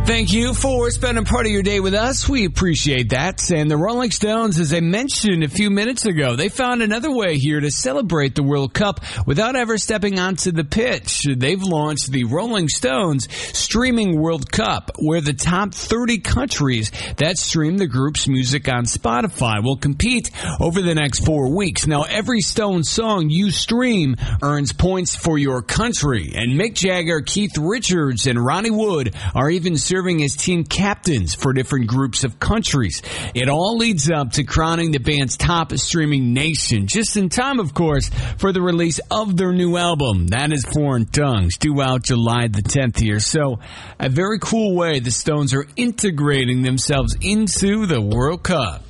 Thank you for spending part of your day with us. We appreciate that. And the Rolling Stones, as I mentioned a few minutes ago, they found another way here to celebrate the World Cup without ever stepping onto the pitch. They've launched the Rolling Stones Streaming World Cup, where the top 30 countries that stream the group's music on Spotify will compete over the next 4 weeks. Now, every Stones song you stream earns points for your country. And Mick Jagger, Keith Richards, and Ronnie Wood are even serving as team captains for different groups of countries. It all leads up to crowning the band's top streaming nation, just in time, of course, for the release of their new album. That is Foreign Tongues, due out July the 10th here. So, a very cool way the Stones are integrating themselves into the World Cup.